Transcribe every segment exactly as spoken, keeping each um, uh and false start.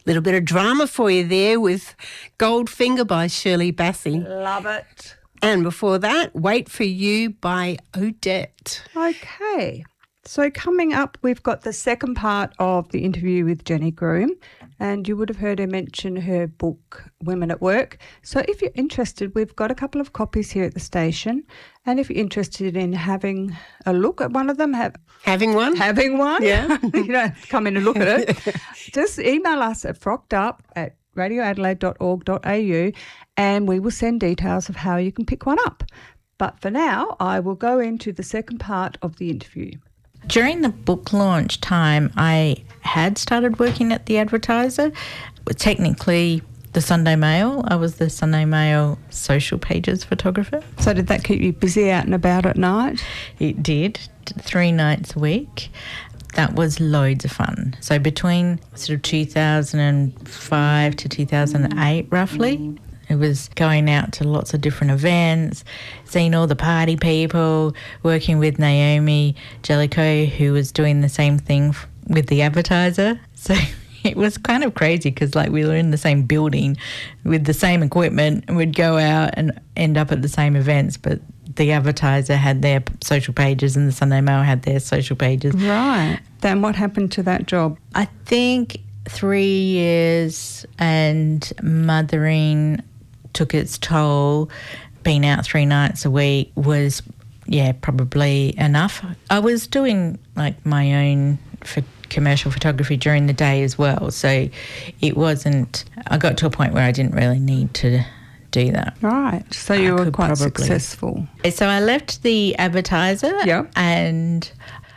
Little bit of drama for you there with Goldfinger by Shirley Bassey. Love it. And before that, Wait For You by Odette. Okay. So coming up, we've got the second part of the interview with Jenny Groom, and you would have heard her mention her book, Women at Work. So if you're interested, we've got a couple of copies here at the station, and if you're interested in having a look at one of them, have, having one? Having one? Yeah. You don't have to come in and look at it. Just email us at frockedup at radio adelaide dot org dot a u and we will send details of how you can pick one up. But for now, I will go into the second part of the interview. During the book launch time, I had started working at the Advertiser. Technically, the Sunday Mail. I was the Sunday Mail social pages photographer. So did that keep you busy out and about at night? It did, three nights a week. That was loads of fun. So between sort of two thousand five to two thousand eight, roughly, it was going out to lots of different events, seeing all the party people, working with Naomi Jellicoe, who was doing the same thing f- with the Advertiser. So it was kind of crazy because, like, we were in the same building with the same equipment and we'd go out and end up at the same events, but the Advertiser had their social pages and the Sunday Mail had their social pages. Right. Then what happened to that job? I think three years and mothering took its toll. Being out three nights a week was, yeah, probably enough. I was doing, like, my own for commercial photography during the day as well, so it wasn't, I got to a point where I didn't really need to do that. Right. So you I were quite probably. successful. So I left the Advertiser, yeah, and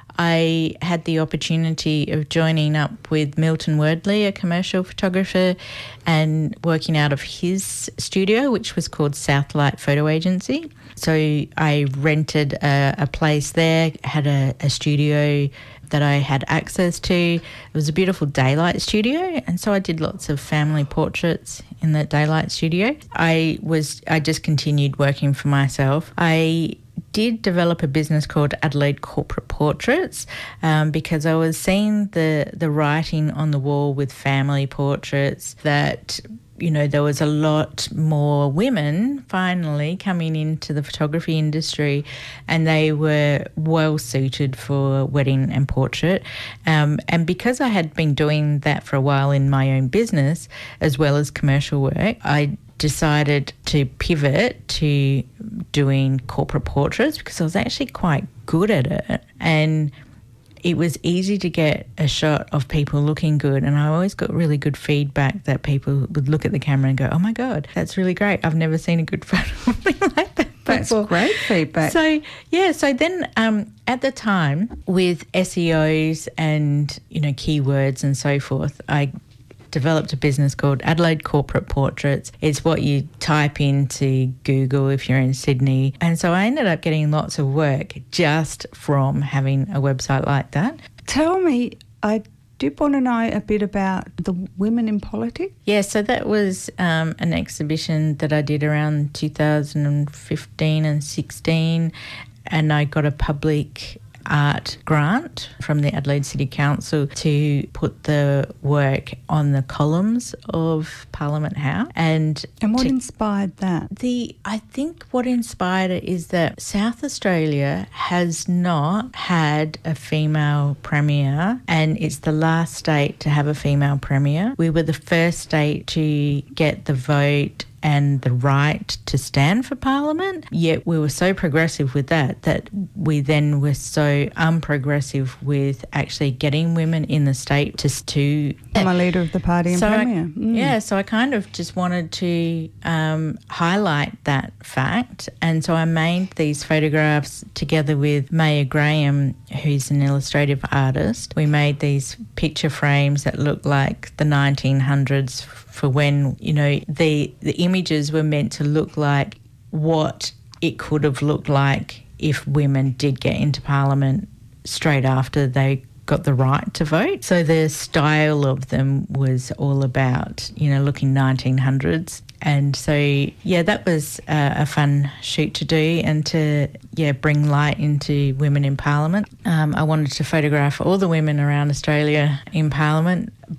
I had the opportunity of joining up with Milton Wordley, a commercial photographer, and working out of his studio, which was called Southlight Photo Agency. So I rented a, a place there, had a, a studio that I had access to. It was a beautiful daylight studio, and so I did lots of family portraits in that daylight studio. I was I just continued working for myself. I did develop a business called Adelaide Corporate Portraits um, because I was seeing the the writing on the wall with family portraits that, you know, there was a lot more women finally coming into the photography industry, and they were well suited for wedding and portrait. Um, and because I had been doing that for a while in my own business as well as commercial work, I decided to pivot to doing corporate portraits because I was actually quite good at it. And it was easy to get a shot of people looking good, and I always got really good feedback that people would look at the camera and go, oh my God, that's really great. I've never seen a good photo of me like that That's before. great feedback. So, yeah, so then um, at the time with S E Os and, you know, keywords and so forth, I developed a business called Adelaide Corporate Portraits. It's what you type into Google if you're in Sydney. And so I ended up getting lots of work just from having a website like that. Tell me, I did want to know a bit about the Women in Politics. Yeah, so that was um, an exhibition that I did around two thousand fifteen and sixteen, and I got a public art grant from the Adelaide City Council to put the work on the columns of Parliament House. And and what to, inspired that? The I think what inspired it is that South Australia has not had a female premier, and it's the last state to have a female premier. We were the first state to get the vote and the right to stand for Parliament, yet we were so progressive with that that we then were so unprogressive with actually getting women in the state to... to I'm a leader of the party and so premier. I, Mm. Yeah, so I kind of just wanted to um, highlight that fact, and so I made these photographs together with Maya Graham, who's an illustrative artist. We made these picture frames that look like the nineteen hundreds for when, you know, the the images were meant to look like what it could have looked like if women did get into Parliament straight after they got the right to vote. So the style of them was all about, you know, looking nineteen hundreds. And so, yeah, that was uh, a fun shoot to do and to, yeah, bring light into women in Parliament. Um, I wanted to photograph all the women around Australia in Parliament, but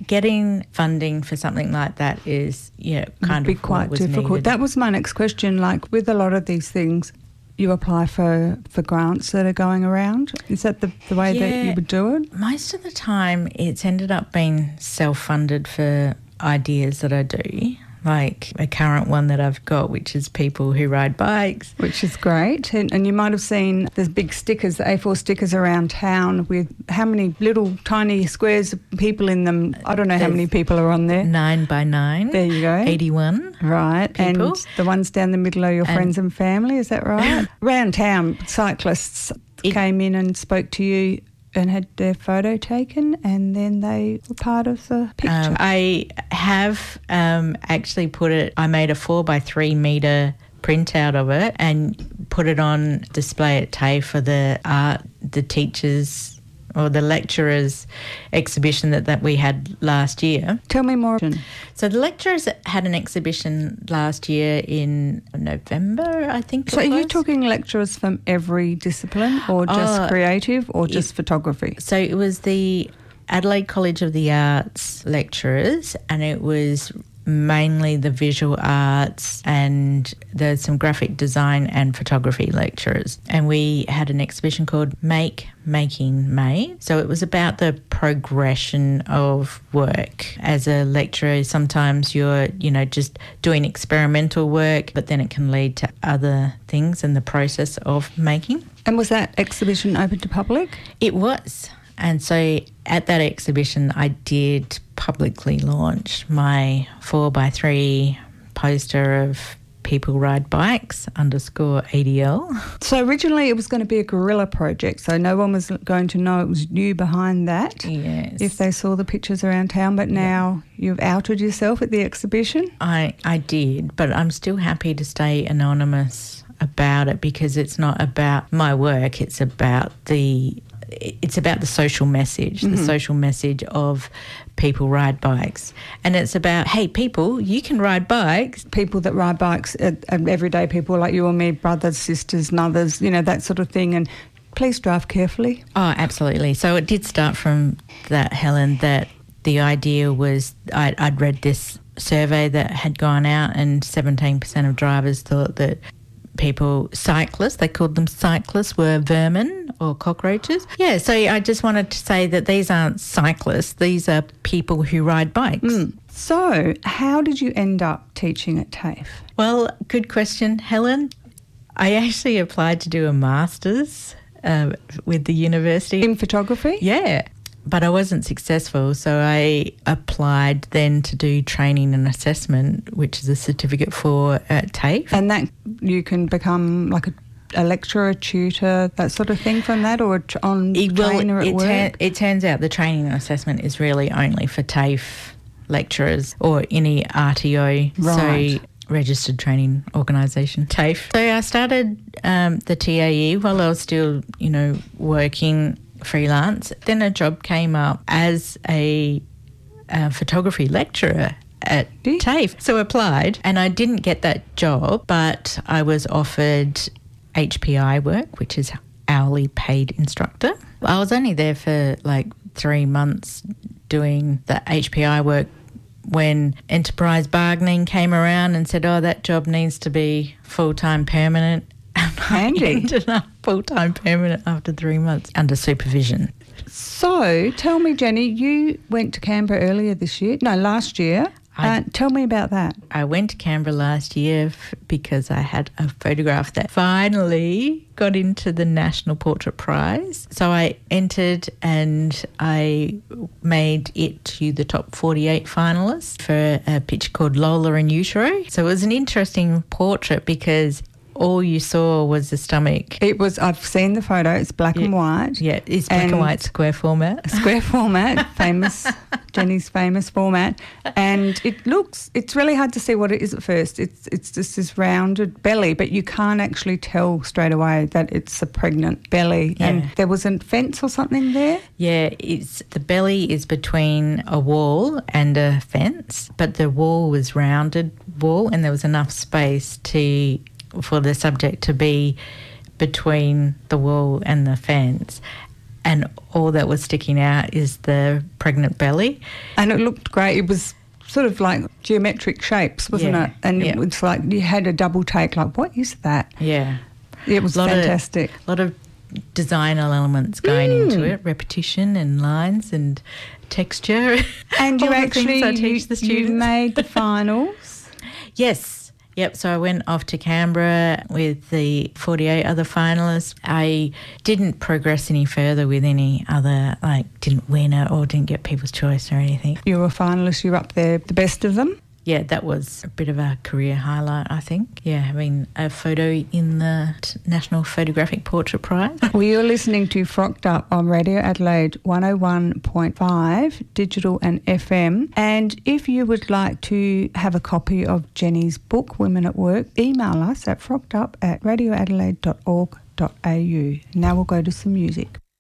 getting funding for something like that is, yeah, kind Would be of quite what was difficult. needed. That was my next question. Like with a lot of these things, you apply for, for grants that are going around. Is that the, the way Yeah. that you would do it? Most of the time, it's ended up being self-funded for ideas that I do, like a current one that I've got, which is people who ride bikes. Which is great. And, and you might have seen there's big stickers, the A four stickers around town with how many little tiny squares of people in them. I don't know how There's many people are on there. Nine by nine. There you go. eighty-one. Right. people. And the ones down the middle are your And- friends and family, is that right? Around town, cyclists It- came in and spoke to you and had their photo taken, and then they were part of the picture. Um, I have um, actually put it, I made a four by three metre printout of it and put it on display at TAFE for the art, the teachers or the lecturers exhibition that, that we had last year. Tell me more. So the lecturers had an exhibition last year in November, I think. So it are you was. talking lecturers from every discipline or just Oh, creative or just it- photography? So it was the Adelaide College of the Arts lecturers, and it was mainly the visual arts, and there's some graphic design and photography lecturers. And we had an exhibition called Make, Making, Made. So it was about the progression of work. As a lecturer, sometimes you're, you know, just doing experimental work, but then it can lead to other things in the process of making. And was that exhibition open to public? It was. And so at that exhibition, I did publicly launch my four by three poster of People Ride Bikes underscore A D L. So originally it was going to be a guerrilla project, so no one was going to know it was you behind that Yes. if they saw the pictures around town, but now you've outed yourself at the exhibition. I, I did, but I'm still happy to stay anonymous about it because it's not about my work, it's about the it's about the social message, mm-hmm. the social message of People Ride Bikes. And it's about, hey, people, you can ride bikes. People that ride bikes, uh, everyday people like you and me, brothers, sisters, mothers, you know, that sort of thing. And please drive carefully. Oh, absolutely. So it did start from that, Helen, that the idea was I'd, I'd read this survey that had gone out and seventeen percent of drivers thought that people, cyclists, they called them cyclists, were vermin or cockroaches. Yeah, so I just wanted to say that these aren't cyclists, these are people who ride bikes. Mm. So how did you end up teaching at TAFE? Well, good question, Helen. I actually applied to do a master's uh, with the university. In photography? Yeah. But I wasn't successful, so I applied then to do training and assessment, which is a certificate for at TAFE. And that you can become like a, a lecturer, tutor, that sort of thing from that, or a on It, well, trainer at it, work? tur- it turns out the training and assessment is really only for TAFE lecturers or any R T O, Right. so registered training organisation, TAFE. So I started um, the T A E while I was still, you know, working freelance. Then a job came up as a, a photography lecturer at Did you? TAFE. So I applied and I didn't get that job, but I was offered H P I work, which is hourly paid instructor. I was only there for like three months doing the H P I work when enterprise bargaining came around and said, oh, that job needs to be full-time permanent. And Handy. I ended up full-time permanent after three months under supervision. So tell me, Jenny, you went to Canberra earlier this year. No, last year. I- Uh, tell me about that. I went to Canberra last year f- because I had a photograph that finally got into the National Portrait Prize. So I entered and I made it to the top forty-eight finalists for a picture called Lola in Utero. So it was an interesting portrait because all you saw was the stomach. It was, I've seen the photo, it's black and white. Yeah, it's black and, And- white square format. Square format, famous, Jenny's famous format. And it looks, it's really hard to see what it is at first. It's it's just this rounded belly, but you can't actually tell straight away that it's a pregnant belly. Yeah. And there was a fence or something there? Yeah, it's the belly is between a wall and a fence, but the wall was rounded wall and there was enough space to for the subject to be between the wall and the fence. and all that was sticking out is the pregnant belly. And it looked great. It was sort of like geometric shapes, wasn't Yeah, it? And yeah. it was like you had a double take, like, what is that? Yeah. It was Lot of- fantastic. A lot of designer elements going Mm. into it, repetition and lines and texture. And you All the actually things I you, teach the you students. made the finals. Yes. Yep, so I went off to Canberra with the forty-eight other finalists. I didn't progress any further with any other, like, didn't win it or didn't get People's Choice or anything. You were a finalist, you were up there, the best of them. Yeah, that was a bit of a career highlight, I think. Yeah, having a photo in the National Photographic Portrait Prize. Well, you're listening to Frocked Up on Radio Adelaide one oh one point five, digital and F M. And if you would like to have a copy of Jenny's book, Women at Work, email us at frockedup at radioadelaide dot org dot a u. Now we'll go to some music.